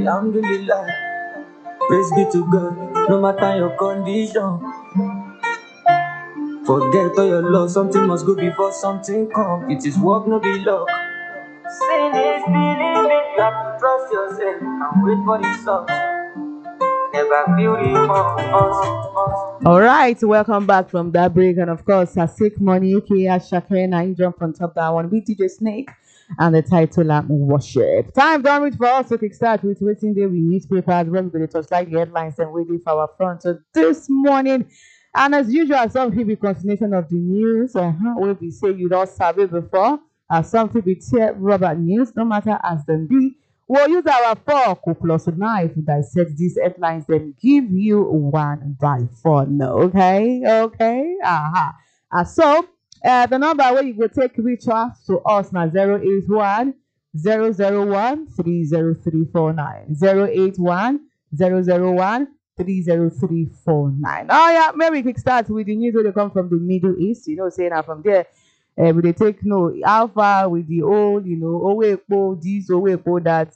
Alhamdulillah, praise be to God, no matter your condition. Forget all your love, something must go before something come. It is work, no be luck. Sin is believing, you have to trust yourself and wait for the result. Never feel the must. All right, welcome back from that break, and of course, Sick Money, aka Shakira, and I jump on top of that one with DJ Snake, and the title Worship. Time done with for us to kickstart with waiting day with newspapers. When we're going to touch like the headlines and waiting for our front so this morning. And as usual, some people continuation of the news. Will be say you don't serve it before. Some people tear rubber news, no matter as them be. We'll use our fork plus knife to dissect these headlines, then give you one by four. No, okay. So the number where you go take reach out to us now 081 001 30349 081 001 30349. Oh yeah, maybe quick start with the news where they come from the Middle East. Saying that from there. We they take no how far with the old, Owepo this, Owepo that.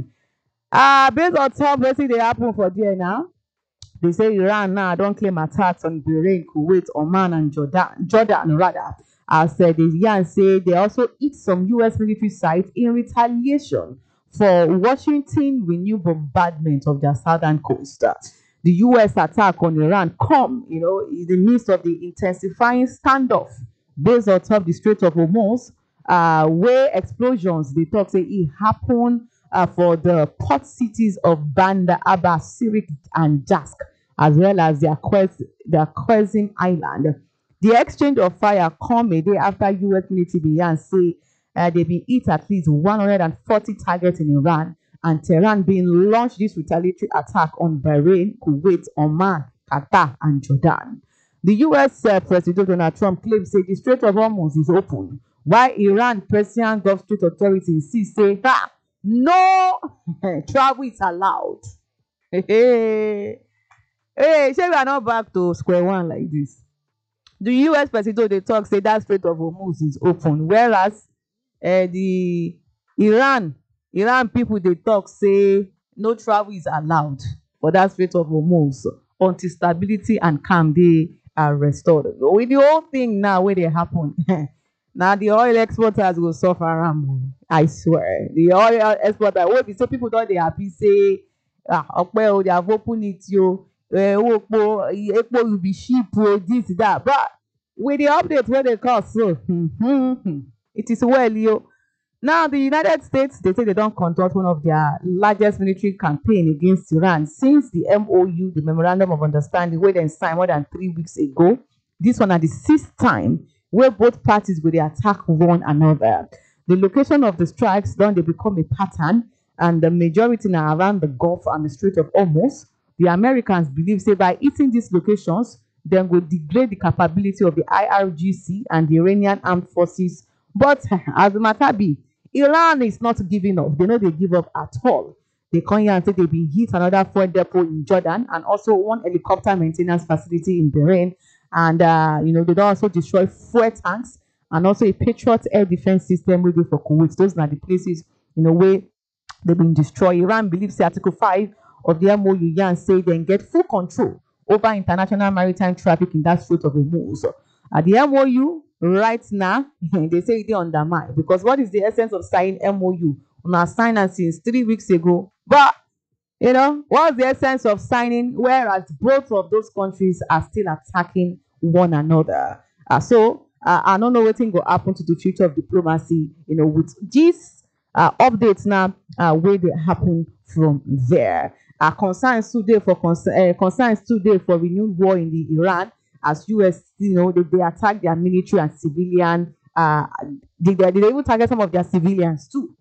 Based on top, let's see they happen for there now. They say Iran now don't claim attacks on Bahrain, Kuwait, Oman, and Jordan rather. As the Yan say they also hit some U.S. military sites in retaliation for Washington renewed bombardment of their southern coast. The U.S. attack on Iran come, in the midst of the intensifying standoff based on top the Strait of Hormuz, where explosions they talk say it happened for the port cities of Bandar Abbas, Sirik, and Jask, as well as their Qasem Island. The exchange of fire come a day after U.S. military began say they been hit at least 140 targets in Iran, and Tehran being launched this retaliatory attack on Bahrain, Kuwait, Oman, Qatar, and Jordan. The U.S. President Donald Trump claims that the Strait of Hormuz is open, while Iran Persian Gulf Strait Authority insists say no travel is allowed. Hey, say we are not back to square one like this. The U.S. President they talk say that Strait of Hormuz is open, whereas the Iran people they talk say no travel is allowed for that Strait of Hormuz until stability and calm they are restored. With the whole thing now where they happen, now the oil exporters will suffer. I swear, the oil exporters will be so people don't they happy say they have opened it Epo will be cheap this that, but with the update where they cost so it is well. Now, the United States, they say they don't conduct one of their largest military campaign against Iran since the MOU, the Memorandum of Understanding, where they signed more than 3 weeks ago. This one at the 6th time where both parties will attack one another. The location of the strikes don't they become a pattern, and the majority now around the Gulf and the Strait of Hormuz. The Americans believe, say, by hitting these locations, then will degrade the capability of the IRGC and the Iranian armed forces. But as the matter be, Iran is not giving up. They know they give up at all. They come here and say they've been hit another fuel depot in Jordan and also one helicopter maintenance facility in Bahrain. And, they don't also destroy fuel tanks and also a Patriot air defense system ready for Kuwait. Those are the places, where they've been destroyed. Iran believes Article 5 of the MOU and say they get full control over international maritime traffic in that Strait of Hormuz. At the MOU, right now, they say they undermine because what is the essence of signing MOU? On our signing since 3 weeks ago, but what's the essence of signing? Whereas both of those countries are still attacking one another. So I don't know what thing will happen to the future of diplomacy. With these updates now, where they happen from there. Concerns today for renewed war in the Iran as US, they attack their military and civilian. They even target some of their civilians too.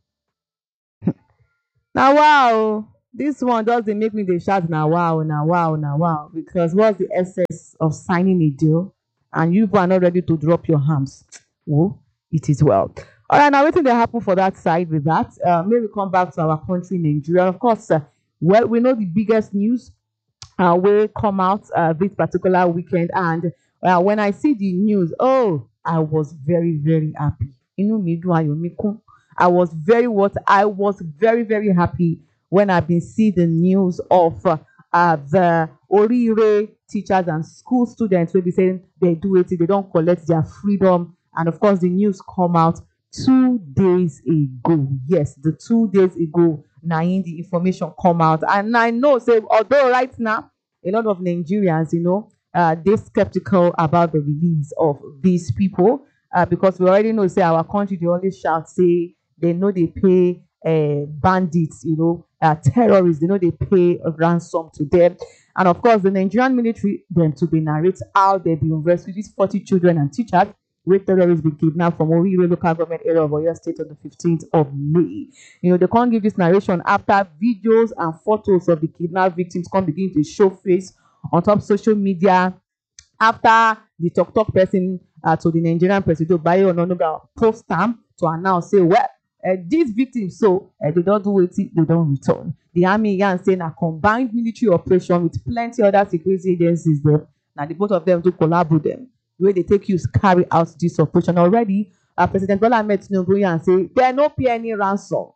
Now wow, this one doesn't make me the shout now wow, because what's the essence of signing a deal and you are not ready to drop your arms? Oh, it is well. All right, now waiting to happen for that side with that. Maybe come back to our country, Nigeria. Of course, well, we know the biggest news will come out this particular weekend. And when I see the news, I was very, very happy. I was very, very happy when I've been seeing the news of the Orire teachers and school students will be saying they do it, they don't collect their freedom. And of course, the news come out 2 days ago. Yes, the 2 days ago, now the information come out. And I know, say, although right now, a lot of Nigerians, they're skeptical about the release of these people because we already know, say, our country, they always shout, say, they know they pay bandits, terrorists, they know they pay a ransom to them. And of course, the Nigerian military, them to be narrate how they've been rescued these 40 children and teachers where terrorists been kidnapped from Orire local government area of Oyo State on the 15th of May. They can't give this narration after videos and photos of the kidnapped victims come begin to show face on top social media after the talk person to the Nigerian president Bayo Onanuga post them to announce, say, well, these victims, they don't do it, they don't return. The army yan saying a combined military operation with plenty other security agencies there. Now the both of them to collaborate with them. The way they take you carry out this operation already. President Bola Ahmed Tinubu yan say they no pay any ransom.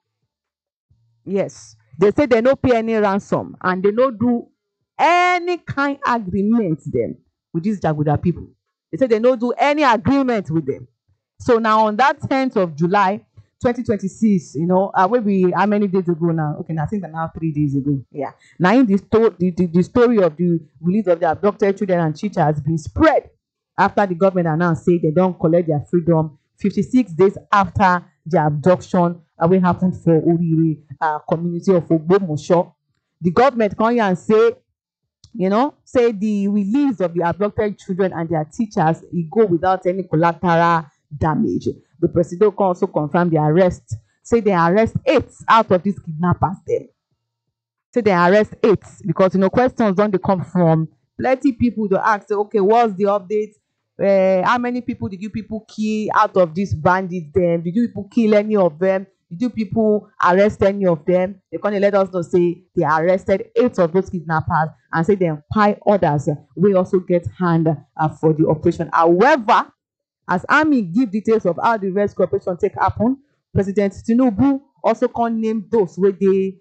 Yes, they say they no pay any ransom and they no do any kind agreement them with these Jaguda people. They say they no do any agreement with them. So now on that 10th of July 2026, maybe how many days ago now? Okay, I think now 3 days ago. Yeah. Now in the story of the release of the abducted children and teachers has been spread after the government announced say they don't collect their freedom 56 days after the abduction what happened for Orire community of Ogbomosho. The government come here and say, say the release of the abducted children and their teachers, it go without any collateral damage. The president also confirmed the arrest. Say they arrest 8 out of these kidnappers there. Say they arrest 8 because questions don't they come from plenty people to ask, say, okay, what's the update? How many people did you people kill out of these bandits then? Did you people kill any of them? Did you people arrest any of them? They can't let us know, say they arrested 8 of those kidnappers and say they empire others will also get hand for the operation. However, as army give details of how the rescue operation take happen, President Tinubu also can't name those where they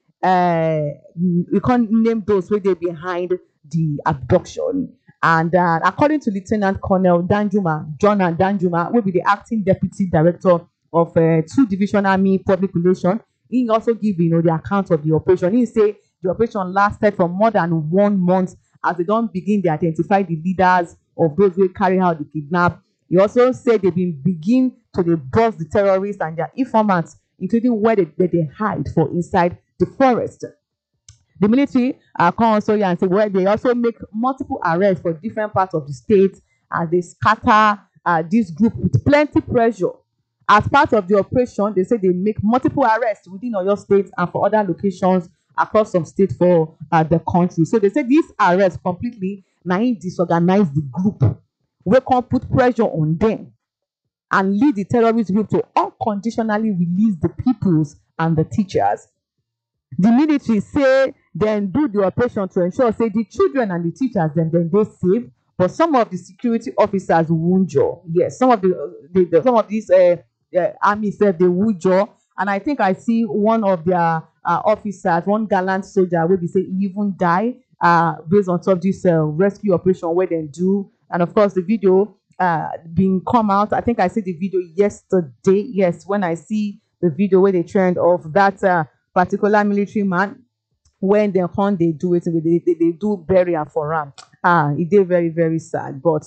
we can't name those where they behind the abduction. And according to Lieutenant Colonel Danjuma, John and Danjuma, will be the acting deputy director of 2 Division Army Public Relations, he also give the account of the operation. He say the operation lasted for more than 1 month as they don't begin to identify the leaders of those who carry out the kidnap. He also said they've been begin to bust the terrorists and their informants, including where they hide for inside the forest. The military come also here and say, well, they also make multiple arrests for different parts of the state as they scatter this group with plenty pressure. As part of the operation, they say they make multiple arrests within Oyo State and for other locations across some states for the country. So they say these arrests completely now disorganize the group. We can put pressure on them and lead the terrorist group to unconditionally release the pupils and the teachers. The military say then do the operation to ensure say the children and the teachers then they safe, but some of the security officers wunjure. Yes, some of these army said they wunjure, and I think I see one of their officers, one gallant soldier, will be say he even die based on top of this rescue operation where they do. And of course, the video being come out. I think I see the video yesterday. Yes, when I see the video where they trend of that particular military man, when they come, they do it. They do burial for him. It is very, very sad. But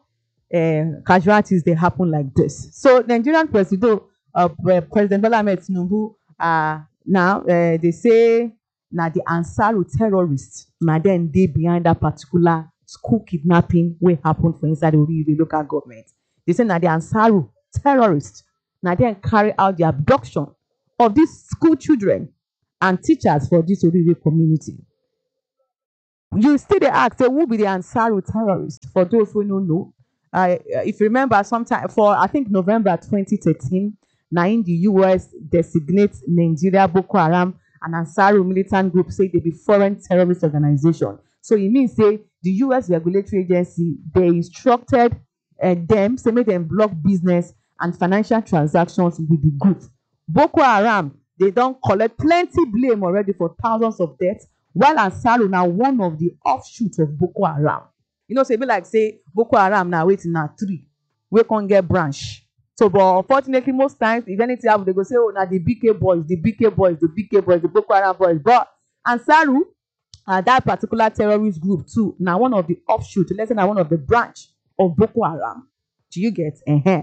casualties they happen like this. So Nigerian President Bola Ahmed Tinubu now they say now the Ansaru terrorists now then they behind that particular school kidnapping will happen for inside the local government. They say now the Ansaru terrorists now then carry out the abduction of these school children and teachers for this Orire community. You still they ask, who will be the Ansaru terrorists? For those who don't know, if you remember, sometime for I think November 2013, now in the US designates Nigeria Boko Haram and Ansaru militant group say they be foreign terrorist organization. So it means say the US regulatory agency they instructed them, say make them block business and financial transactions with the group. Boko Haram they don't collect plenty blame already for thousands of deaths, while Ansaru now one of the offshoots of Boko Haram. You know, say be like say Boko Haram now waiting na tree, we can't get branch. So, but unfortunately, most times, if anything happen, they go say, oh, now the BK boys, the BK boys, the BK boys, the Boko Haram boys. But Ansaru, that particular terrorist group too, now one of the offshoots, let's say now one of the branch of Boko Haram. Do you get?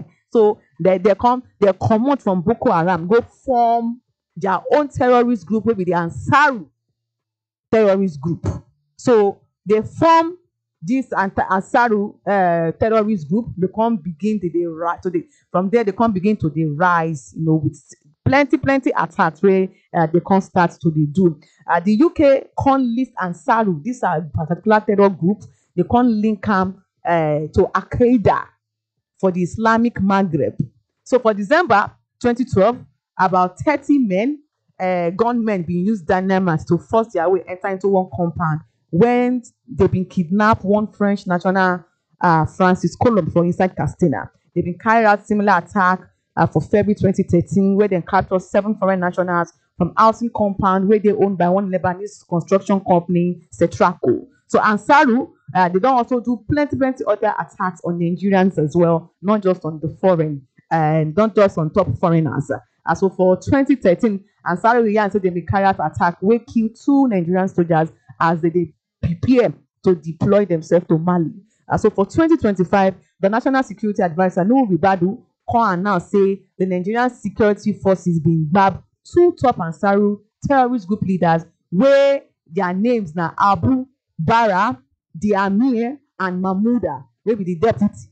So they come out from Boko Haram, go form their own terrorist group, maybe the Ansaru terrorist group. So they form this Ansaru terrorist group. They come begin to the rise. So from there they come begin to the rise. You know, with plenty attacks where they can start to the do. The UK can list Ansaru. These are particular terror groups. They can link them to Al Qaeda for the Islamic Maghreb. So for December 2012, about 30 men, gunmen, being used dynamite to force their way enter into one compound when they've been kidnapped one French national, Francis Colomb, from inside Castina. They've been carried out similar attack for February 2013, where they captured 7 foreign nationals from housing compound where they owned by one Lebanese construction company, Cetraco. So Ansaru, they don't also do plenty other attacks on Nigerians as well, not just on the foreign, and not just on top foreigners. So for 2013, Ansaru said they may carry out attack where kill 2 Nigerian soldiers as they prepare to deploy themselves to Mali. So for 2025, the National Security Advisor Nuhu Ribadu come and now say the Nigerian security forces been grabbed 2 top Ansaru terrorist group leaders where their names now Abu Bara, the Amir, and Mahmouda, maybe the deputy.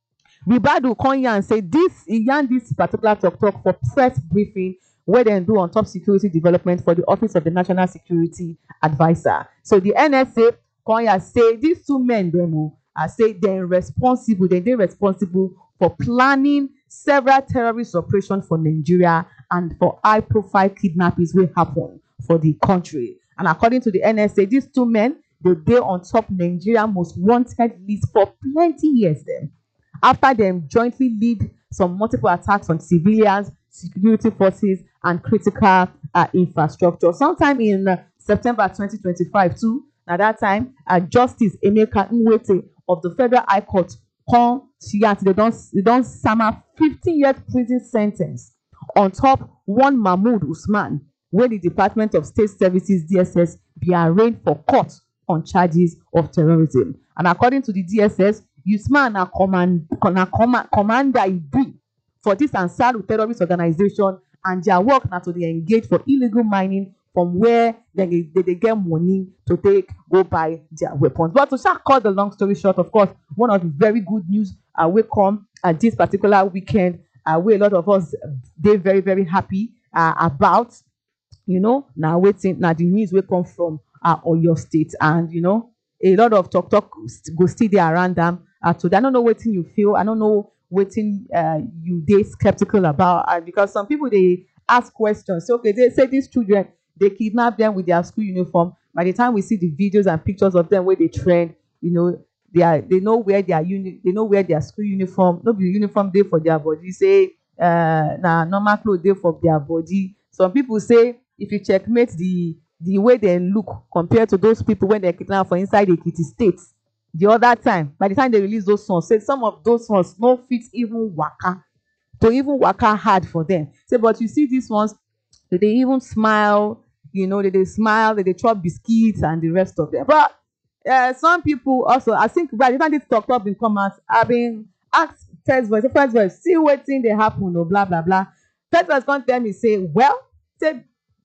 Ribadu come here and say this particular talk for press briefing where they do on top security development for the Office of the National Security Advisor. So the NSA come here say these 2 men say they're responsible for planning several terrorist operations for Nigeria and for high-profile kidnappings will happen for the country. And according to the NSA, these 2 men, they're on top Nigeria most wanted list for plenty years then. After them jointly lead some multiple attacks on civilians, security forces, and critical infrastructure. Sometime in September 2025 too, at that time, Justice Emeka Nwete of the Federal High Court they don't summer 15 years prison sentence on top one Mahmoud Usman, where the Department of State Services DSS be arraigned for court on charges of terrorism. And according to the DSS, Usman commander be for this Ansaru terrorist organization, and their work now to they engage for illegal mining from where they get money to go buy their weapons. But to cut the long story short, of course, one of the very good news will come at this particular weekend, where a lot of us they're very happy about, you know, now waiting now the news will come from Oyo State, and you know a lot of talk go still there around them. So I don't know what you feel. I don't know what you they skeptical about, because some people they ask questions. So okay, they say these children they kidnap them with their school uniform. By the time we see the videos and pictures of them where they train, you know they know where their they know where their school uniform. No be uniform day for their body. Say normal clothes day for their body. Some people say if you checkmate the way they look compared to those people when they kidnap for inside the Ekiti State the other time, by the time they release those songs, say some of those ones no fit even waka hard for them. Say, but you see these ones, they even smile, you know, they smile, they chop biscuits and the rest of them. But some people also, I think by the time this talk in comments, I've been asked first voice, see what thing they happen or blah blah blah. First voice can't tell me, say, well, say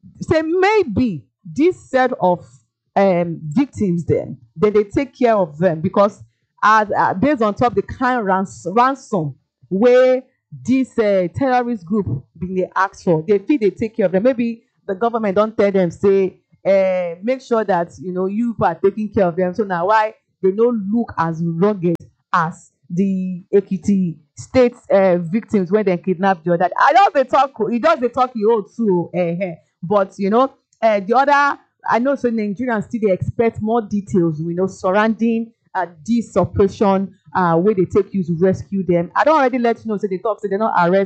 maybe this set of victims then they take care of them, because based on top the kind ransom where this terrorist group being they ask for, they feel they take care of them. Maybe the government don't tell them, say make sure that you know you are taking care of them, so now why they don't look as rugged as the Ekiti State victims when they kidnapped the other. I know they talk, it does they talk you old too, but you know the other, I know so Nigerians still they expect more details, you know, surrounding this operation where they take you to rescue them. I don't already let you know, so they talk, so they don't arrest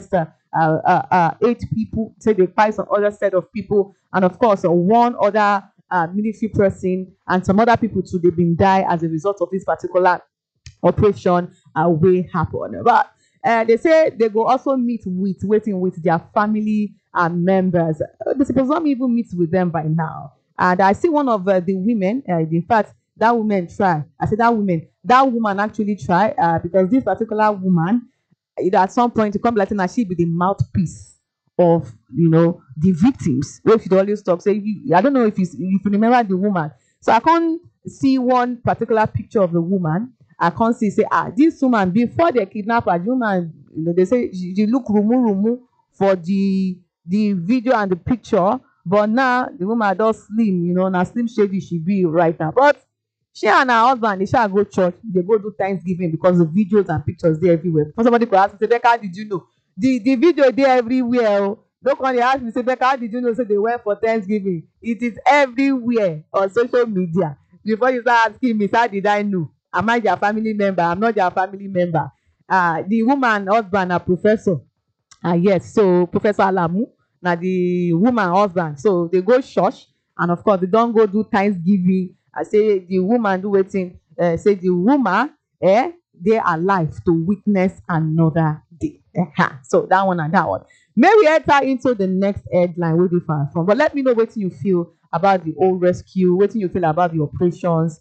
8 people. Say they find some other set of people, and of course, one other military person and some other people too. They've been die as a result of this particular operation will happen. But they say they go also meet with their family and members. They supposed not even meet with them by now. And I see one of the women. In fact, that woman try. I said that woman actually try because this particular woman, at some point, to come like that, she be the mouthpiece of the victims. Where she always talk. Say, I don't know if you remember the woman. So I can't see one particular picture of the woman. I can't see say this woman before they kidnap her, the woman, they say she look rumu for the video and the picture, but now the woman does slim, now slim shady she be right now. But she and her husband, they shall go church, they go do Thanksgiving because the videos and pictures there everywhere. Before somebody could ask me, say, Becca, did you know? The video there everywhere. Don't come and ask me, say, Becca, did you know? So they went for Thanksgiving. It is everywhere on social media. Before you start asking me, how did I know? Am I their family member? I'm not their family member. The woman husband a professor. Yes, so Professor Alamu, now the woman husband. So they go church, and of course they don't go do Thanksgiving. I say the woman do waiting. Say the woman, they are alive to witness another day. So that one and that one. May we enter into the next headline where they far from. But let me know what you feel about the old rescue. What you feel about the operations.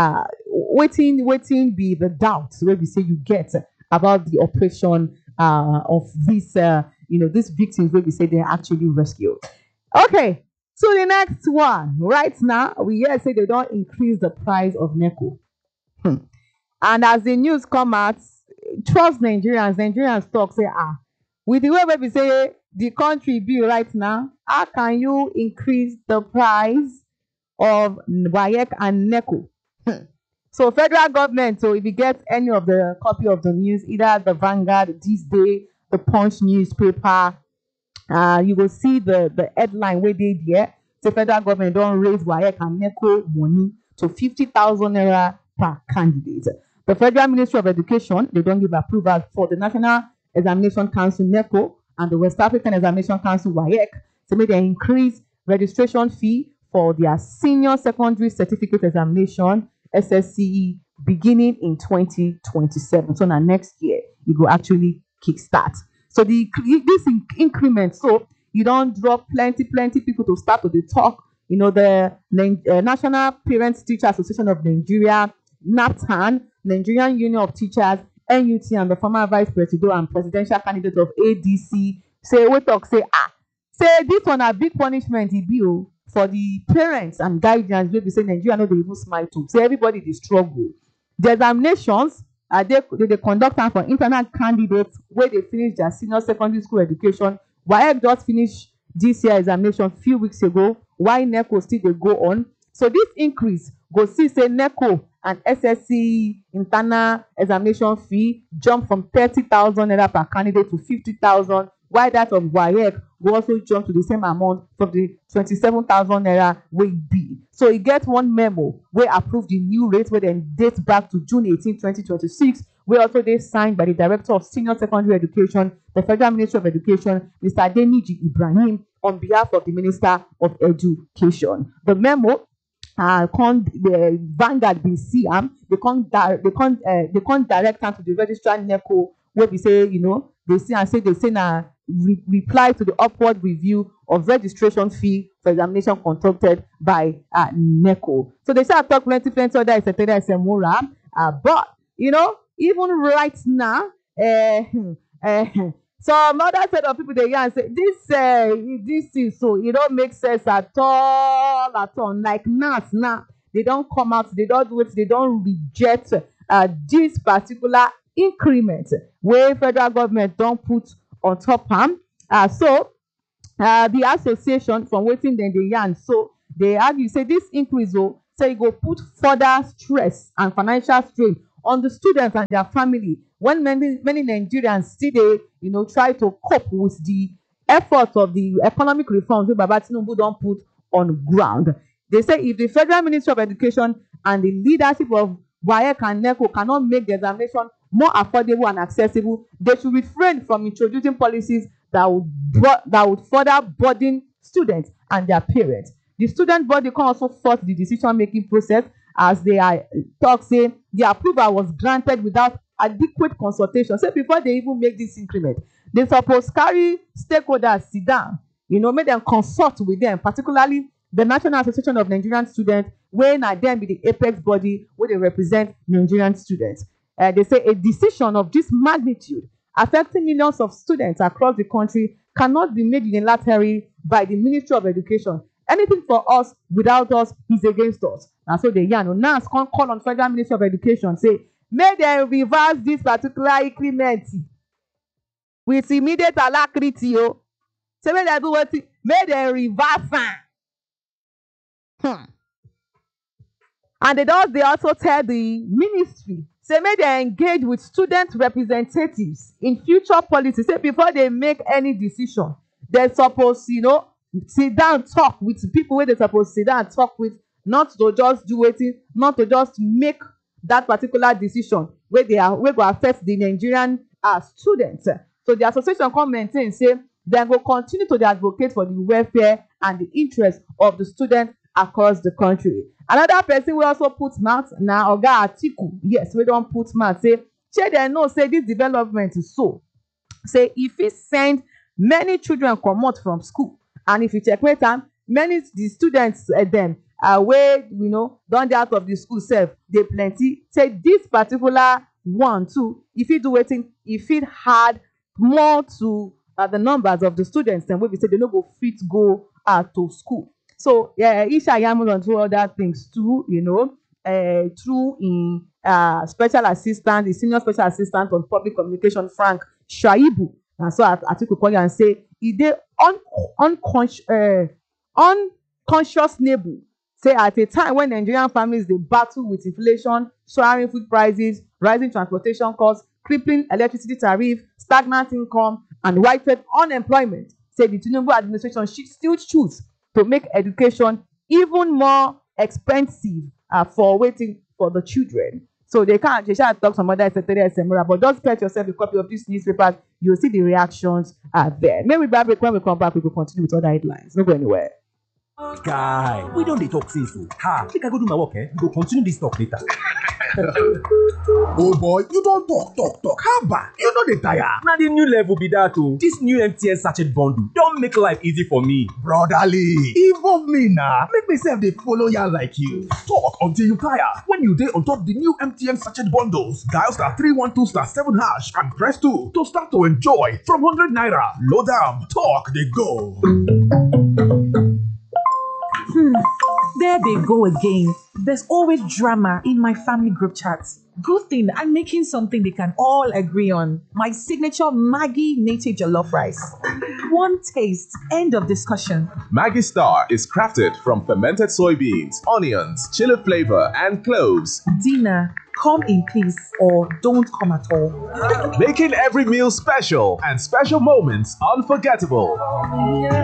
Waiting be the doubts where we say you get about the operation of this these victims where we say they're actually rescued. Okay, so the next one right now we hear say they don't increase the price of NECO. And as the news come out, trust Nigerians talk say with the way we say the country be right now, how can you increase the price of WAEC and NECO? So federal government, so if you get any of the copy of the news, either the Vanguard, This Day, the Punch newspaper, you will see the headline where they there. The federal government don't raise WAEC and NECO money to 50,000 naira per candidate. The Federal Ministry of Education, they don't give approval for the National Examination Council NECO and the West African Examination Council WAEC to make them increase registration fee for their senior secondary certificate examination SSCE beginning in 2027. So now next year it will actually kickstart. So this increment, so you don't drop plenty people to start to the talk. The National Parents Teacher Association of Nigeria, NAPTAN, Nigerian Union of Teachers, NUT, and the former vice president and presidential candidate of ADC say this one a big punishment bill for the parents and guardians wey be say Nigeria no dey even smile to. Say everybody dey struggle. The examinations they conduct am for internal candidates wey dey finish their senior secondary school education. WAEC just finish this year examination few weeks ago, while NECO still dey go on. So this increase go see say NECO and SSCE internal examination fee jump from 30,000 naira per candidate to 50,000, while that of WAEC go also jump to the same amount from the 27,000 naira wey be. So e get one memo wey approve the new rate wey dem date back to June 18, 2026, wey also dey signed by the Director of Senior Secondary Education, the Federal Ministry of Education, Mr. Adeniji Ibrahim, on behalf of the Minister of Education. The memo the Vanguard bin see am, they can't direct am to the registrar NECO wey be say they see and say na reply to the upward review of registration fee for examination conducted by NECO. So they start talk plenty other etc. But even right now, some other set of people they yarn say this is so it don't make sense at all. Like now they don't come out, they don't do it, they don't reject this particular increment where federal government don't put on top am. So the association from waiting then they yarn, so they argue say this increase say it go put further stress and financial strain on the students and their family when many Nigerians still they try to cope with the efforts of the economic reforms wey Baba Tinubu don put on ground. They say if the Federal Ministry of Education and the leadership of WAEC and NECO cannot make the examination more affordable and accessible, they should refrain from introducing policies that would further burden students and their parents. The student body can also fault the decision-making process as they are talk say the approval was granted without adequate consultation. So before they even make this increment, they suppose carry stakeholders sit down, make them consult with them, particularly the National Association of Nigerian Students, wey na dem be the apex body wey dey represent Nigerian students. They say a decision of this magnitude affecting millions of students across the country cannot be made unilaterally by the Ministry of Education. Anything for us without us is against us. Na so dey yarn. NANS come call on Federal Ministry of Education say make dem reverse this particular increment with immediate alacrity o. Say make dem do wetin? Make dem reverse am. And they also tell the ministry say make dem engage with student representatives in future policy. Say before they make any decision, they suppose sit down talk with people wey they suppose sit down talk with, not to just do wetin, not to just make that particular decision wey go affect the Nigerian students. So the association come maintain say dem go continue to dey advocate for the welfare and the interest of the students across the country. Another person wey also put mouth na Oga Atiku. Yes, we don put mouth say shey dem know say this development is so. Say e fit send many children comot from school, and if you checkmate am, many the students dem wey don dey out of the school sef dey plenty. Say this particular one too, e fit do wetin? E fit add more to the numbers of the students dem wey be say they no go fit go to school. So Isha Yamul and two other things too, through in special assistant, the senior special assistant on public communication, Frank Shaibu. And so Atiku call and say e dey unconscionable. Say at a time when Nigerian families dey battle with inflation, soaring food prices, rising transportation costs, crippling electricity tariff, stagnant income, and widespread unemployment, say the Tinubu administration should still choose to make education even more expensive for waiting for the children. So they shall talk some other etc. But just get yourself a copy of this newspaper. You'll see the reactions there. Maybe when we come back, we will continue with other headlines. Don't go anywhere. Guy, we don't dey talk since o. Make I go do my work, we go continue this talk later. Oh boy, you don talk. Haba, you no dey tire. Na the new level be that o. This new MTN sachet bundle don make life easy for me. Brotherly, involve me na. Make me sef dey follow ya like you. Talk until you tire. When you dey on top the new MTN sachet bundles, dial *312*7# and press 2 to start to enjoy from 100 naira. Load am, talk dey go. There they go again. There's always drama in my family group chats. Good thing I'm making something they can all agree on. My signature Maggi native jollof rice. One taste, end of discussion. Maggi Star is crafted from fermented soybeans, onions, chili flavor, and cloves. Dinner, come in peace or don't come at all. Making every meal special and special moments unforgettable.